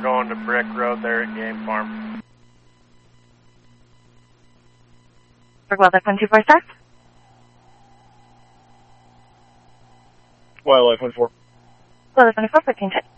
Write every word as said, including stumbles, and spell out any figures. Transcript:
going to Brick Road there at Game Farm. For Wildlife one two four star. Wildlife one four. Wildlife one four, fourteen check.